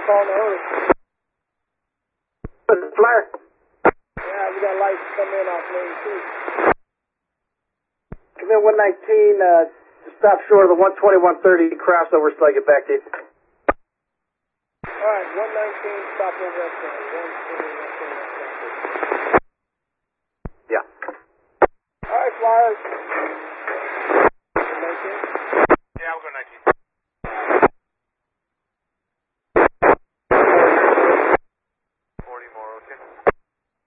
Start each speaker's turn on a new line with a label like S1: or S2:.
S1: call in a hurry.
S2: Flyer.
S1: Yeah, we got lights coming in off lane 2.
S2: Come in 119, just stop short of the 120-130 crossover so I get back to you.
S1: Alright, 119, stop over at 120, 130.
S2: Yeah.
S1: Alright, Flyers.